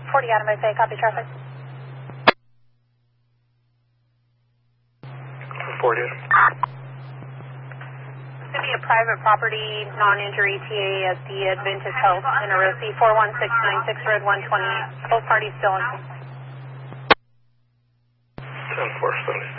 40 Adam, I say, copy traffic. 40. It's going to be a private property, non-injury TASD Advantage Health in Orosi, 41696 Road 120. Both parties still in. 10-4,